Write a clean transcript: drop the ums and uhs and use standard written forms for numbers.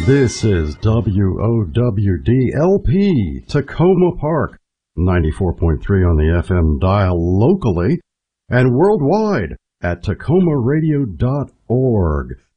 This is WOWD-LP, Tacoma Park, 94.3 on the FM dial locally and worldwide at tacomaradio.org.